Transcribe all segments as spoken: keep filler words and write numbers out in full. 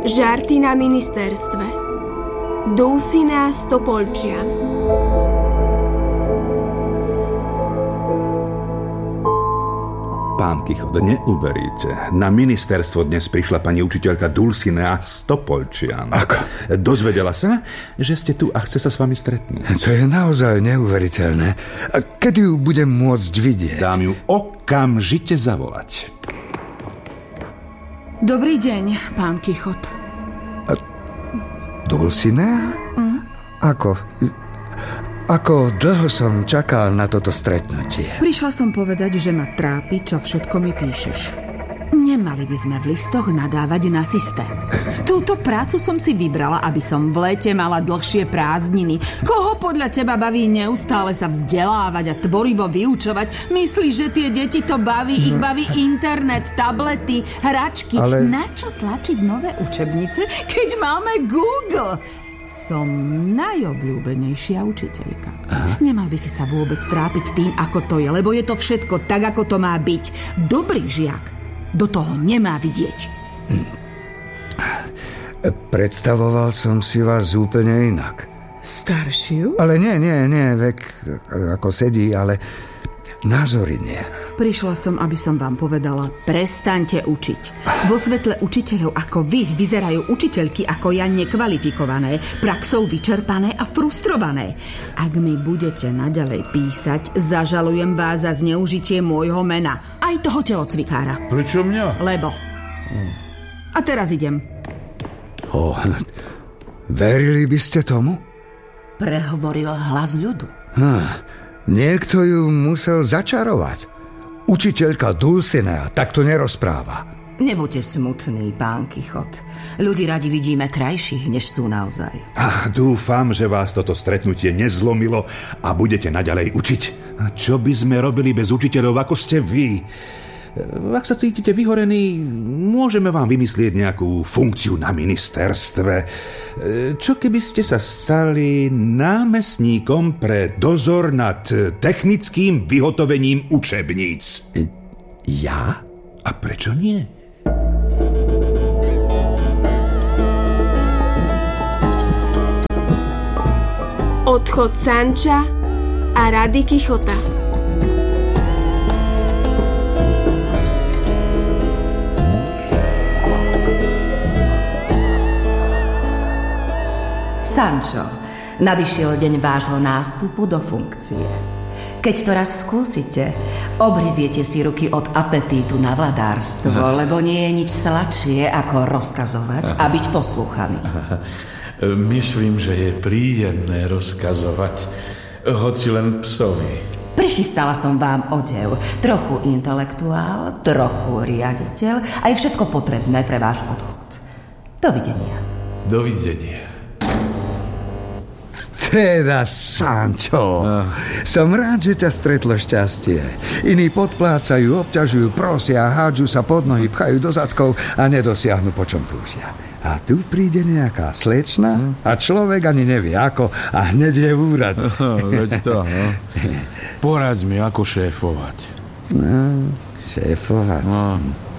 Žarty na ministerstve. Dulcinea Stopolčian. Pán Kichot, neuveríte. Na ministerstvo dnes prišla pani učiteľka Dulcinea Stopolčian. Ako? Dozvedela sa, že ste tu a chce sa s vami stretnúť. To je naozaj neuveriteľné. A kedy ju budem môcť vidieť? Dám ju okamžite zavolať. Dobrý deň, pán Kichot. A Dulcinea? Mm? Ako... Ako dlho som čakal na toto stretnutie. Prišla som povedať, že ma trápi, čo všetko mi píšeš. Nemali by sme v listoch nadávať na systém. Túto prácu som si vybrala, aby som v lete mala dlhšie prázdniny. Koho podľa teba baví neustále sa vzdelávať a tvorivo vyučovať? Myslíš, že tie deti to baví? Ich baví internet, tablety, hračky. Ale... Na čo tlačiť nové učebnice, keď máme Google? Som najobľúbenejšia učiteľka. Aha. Nemal by si sa vôbec trápiť tým, ako to je, lebo je to všetko tak, ako to má byť. Dobrý žiak do toho nemá vidieť. Hm. Predstavoval som si vás úplne inak. Staršiu? Ale nie, nie, nie, vek ako sedí, ale názory nie. Prišla som, aby som vám povedala, prestaňte učiť. Vo svetle učiteľov ako vy vyzerajú učiteľky ako ja nekvalifikované, praxou vyčerpané a frustrované. Ak mi budete naďalej písať, zažalujem vás za zneužitie môjho mena. Aj toho telocvikára. Prečo mňa? Lebo. Hmm. A teraz idem. Oh, verili by ste tomu? Prehovoril hlas ľudu. Hm, niekto ju musel začarovať. Učiteľka Dulcinea takto nerozpráva. Nebuďte smutný, pán Kichot. Ľudí radi vidíme krajších, než sú naozaj. A dúfam, že vás toto stretnutie nezlomilo a budete naďalej učiť. A čo by sme robili bez učiteľov, ako ste vy? Ak sa cítite vyhorení, môžeme vám vymyslieť nejakú funkciu na ministerstve. Čo keby ste sa stali námestníkom pre dozor nad technickým vyhotovením učebníc? Ja? A prečo nie? Odchod Sanča a rady Kichota. Sančo, nadišiel deň vášho nástupu do funkcie. Keď to raz skúsite, obryziete si ruky od apetítu na vladárstvo, lebo nie je nič sladšie ako rozkazovať a byť poslúchaný. Myslím, že je príjemné rozkazovať, hoci len psovi. Prichystala som vám odev, trochu intelektuál, trochu riaditeľ, aj všetko potrebné pre váš odchod. Dovidenia. Dovidenia. Teda, Sančo, no. Som rád, že ťa stretlo šťastie. Iní podplácajú, obťažujú, prosia, hádžu sa pod nohy, pchajú do zadkov a nedosiahnu, po čom túžia. A tu príde nejaká slečna hm. a človek ani nevie ako a hneď je v úrade. Veď to, no. Poraď mi, ako šéfovať. No, šéfovať. No.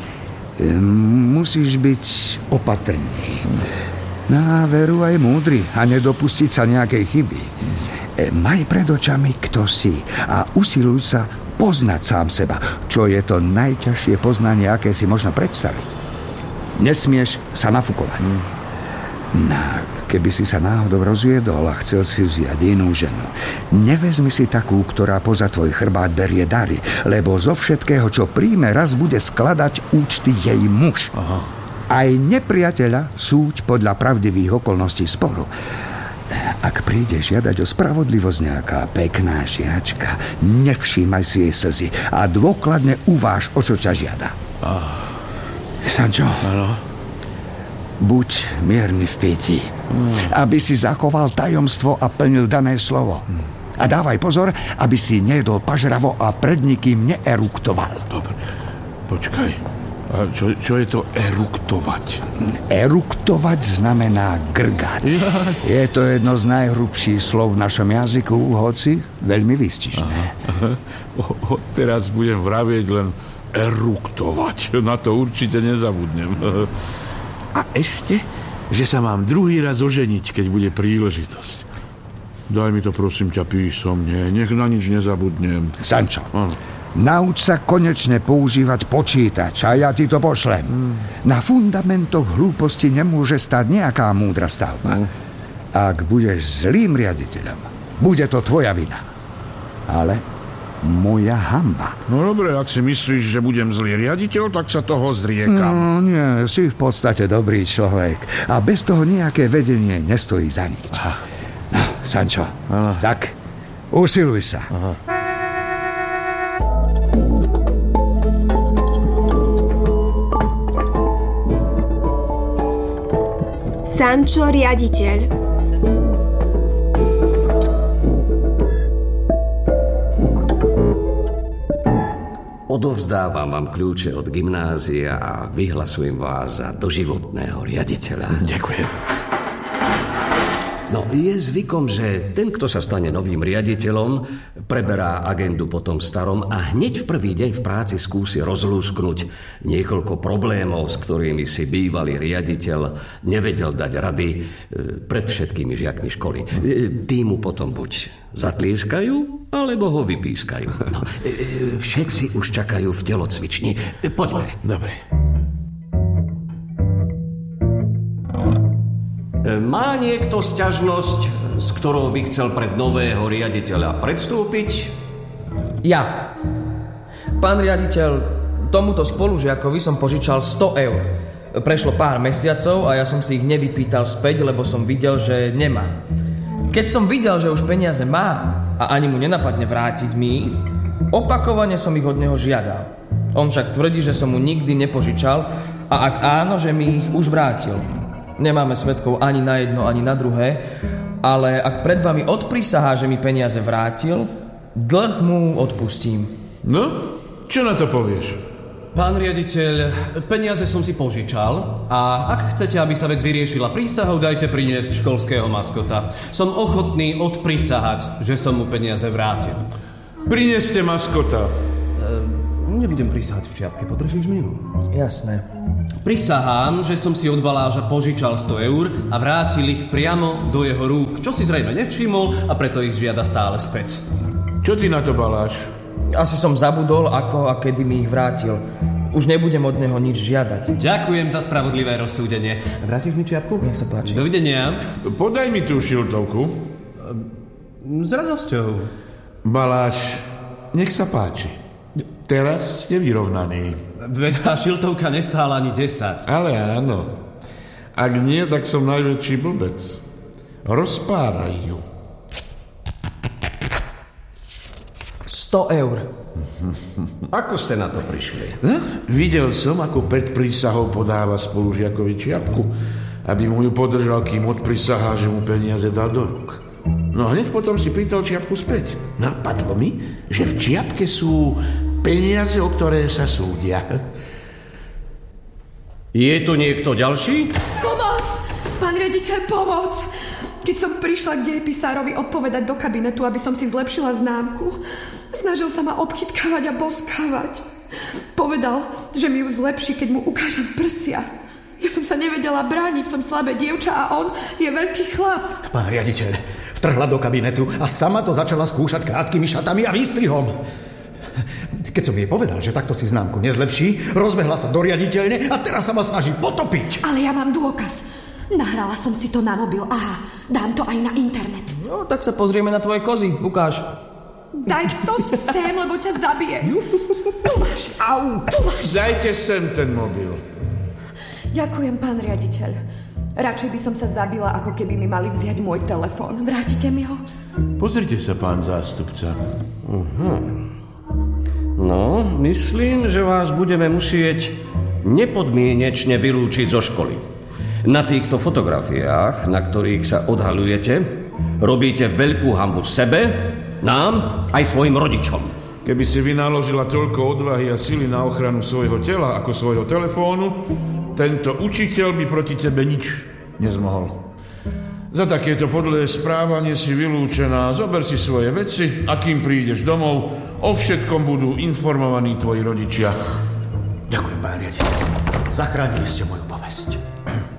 Musíš byť opatrný. Na veru aj múdry a nedopustiť sa nejakej chyby. E, maj pred očami, kto si a usiluj sa poznať sám seba, čo je to najťažšie poznanie, aké si možno predstaviť. Nesmieš sa nafúkovať. Hmm. No, keby si sa náhodou rozviedol a chcel si vziať inú ženu, nevezmi si takú, ktorá poza tvoj chrbát berie dary, lebo zo všetkého, čo príjme, raz bude skladať účty jej muž. Aha. Aj nepriateľa súď podľa pravdivých okolností sporu. Ak príde žiadať o spravodlivosť nejaká pekná žiačka, nevšímaj si jej slzy a dôkladne uváž, o čo ťa žiada. Ah. Sančo, ano? Buď mierny v pití, hmm. aby si zachoval tajomstvo a plnil dané slovo. Hmm. A dávaj pozor, aby si nejedol pažravo a pred nikým neeruktoval. Dobre, počkaj. A čo, čo je to eruktovať? Eruktovať znamená grgať. Ja. Je to jedno z najhrubších slov v našom jazyku, hoci veľmi výstižné. O, teraz budem vravieť len eruktovať. Na to určite nezabudnem. A ešte, že sa mám druhý raz oženiť, keď bude príležitosť. Daj mi to, prosím ťa, písomne. Nech na nič nezabudnem. Sančo, Áno. nauč sa konečne používať počítač a ja ti to pošlem. Mm. Na fundamentoch hlúposti nemôže stať nejaká múdra stavba. Mm. Ak budeš zlým riaditeľom, bude to tvoja vina. Ale moja hanba. No dobre, ak si myslíš, že budem zlý riaditeľ, tak sa toho zriekam. No nie, si v podstate dobrý človek a bez toho nejaké vedenie nestojí za nič. Aha. No, Sančo, Aha. tak usiluj sa. Aha. Sančo, riaditeľ. Odovzdávam vám kľúče od gymnázia a vyhlasujem vás za doživotného riaditeľa. Ďakujem. No, je zvykom, že ten, kto sa stane novým riaditeľom, preberá agendu po tom starom a hneď v prvý deň v práci skúsi rozlúsknuť niekoľko problémov, s ktorými si bývalý riaditeľ nevedel dať rady pred všetkými žiakmi školy. Tí mu potom buď zatlieskajú, alebo ho vypískajú. No, všetci už čakajú v telocvični. Poďme. Dobre. Má niekto sťažnosť, s ktorou by chcel pred nového riaditeľa predstúpiť? Ja. Pán riaditeľ, tomuto spolužiakovi som požičal sto eur. Prešlo pár mesiacov a ja som si ich nevypýtal späť, lebo som videl, že nemá. Keď som videl, že už peniaze má a ani mu nenapadne vrátiť mi ich, opakovane som ich od neho žiadal. On však tvrdí, že som mu nikdy nepožičal a ak áno, že mi ich už vrátil. Nemáme svedkov ani na jedno, ani na druhé, ale ak pred vami odprisahá, že mi peniaze vrátil, dlh mu odpustím. No, čo na to povieš? Pán riaditeľ, peniaze som si požičal a ak chcete, aby sa vec vyriešila prísahou, dajte priniesť školského maskota. Som ochotný odprisahať, že som mu peniaze vrátil. Prineste maskota. E, nebudem prisahať v čiapke, podržíš mi ju? Jasné. Prisahám, že som si od baláža požičal sto eur a vrátil ich priamo do jeho rúk, čo si zrejme nevšimol a preto ich žiada stále späť. Čo ty na to, Baláš? Asi som zabudol, ako a kedy mi ich vrátil. Už nebudem od neho nič žiadať. Ďakujem za spravodlivé rozsúdenie. Vrátiš mi čiapku? Nech sa páči. Dovidenia. Podaj mi tú šiltovku. S radosťou. Baláš, nech sa páči. Teraz ste vyrovnaní. Veď tá šiltovka nestála ani desať. Ale áno. Ak nie, tak som najväčší blbec. Rozpáraj ju. sto eur. Ako ste na to prišli? No, videl som, ako pred prísahou podáva spolužiakovi čiapku, aby mu ju podržal, kým odprisahá, že mu peniaze dal do rúk. No hneď potom si pýtal čiapku späť. Napadlo mi, že v čiapke sú peniaze, o ktoré sa súdia. Je tu niekto ďalší? Pomoc! Pán riaditeľ, pomoc! Keď som prišla k dejepisárovi odpovedať do kabinetu, aby som si zlepšila známku, snažil sa ma obchytkávať a boskávať. Povedal, že mi ju zlepší, keď mu ukážem prsia. Ja som sa nevedela brániť, som slabé dievča a on je veľký chlap. Pán riaditeľ, vtrhla do kabinetu a sama to začala skúšať krátkými šatami a výstrihom. Keď som jej povedal, že takto si známku nezlepší, rozbehla sa do riaditeľne a teraz sa ma snaží potopiť. Ale ja mám dôkaz. Nahrala som si to na mobil. Aha, dám to aj na internet. No, tak sa pozrieme na tvoje kozy. Ukáž. Daj to sem, lebo ťa zabije. Tu máš. Au, tu máš. Dajte sem ten mobil. Ďakujem, pán riaditeľ. Radšej by som sa zabila, ako keby mi mali vziať môj telefón. Vrátite mi ho? Pozrite sa, pán zástupca. Uh-huh. No, myslím, že vás budeme musieť nepodmienečne vylúčiť zo školy. Na týchto fotografiách, na ktorých sa odhaľujete, robíte veľkú hanbu sebe, nám aj svojim rodičom. Keby si vynaložila toľko odvahy a sily na ochranu svojho tela ako svojho telefónu, tento učiteľ by proti tebe nič nezmohol. Za takéto podlé správanie si vylúčená. Zober si svoje veci a kým prídeš domov, o všetkom budú informovaní tvoji rodičia. Ďakujem, pán riaditeľ. Zachránili ste moju povesť.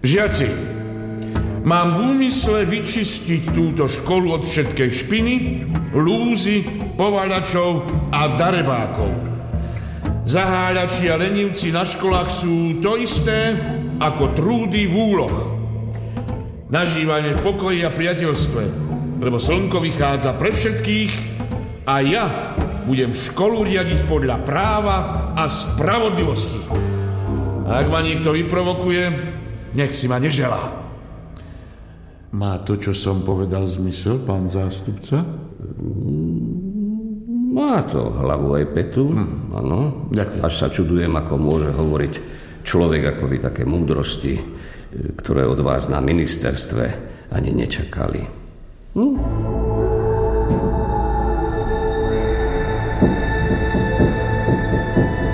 Žiaci, mám v úmysle vyčistiť túto školu od všetkej špiny, lúzy, povaľačov a darebákov. Zaháľači a lenivci na školách sú to isté ako trúdy v úloh. Nažívajme v pokoji a priateľstve, lebo slnko vychádza pre všetkých a ja budem školu riadiť podľa práva a spravodlivosti. A ak ma niekto vyprovokuje, nech si ma neželá. Má to, čo som povedal, zmysel, pán zástupca? Má to hlavu aj petu, hm. Áno. Ďakujem. Až sa čudujem, ako môže hovoriť človek ako vy také múdrosti, ktoré od vás na ministerstve ani nečakali. Hm?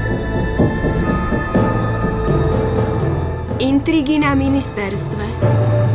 Intrigy na ministerstve.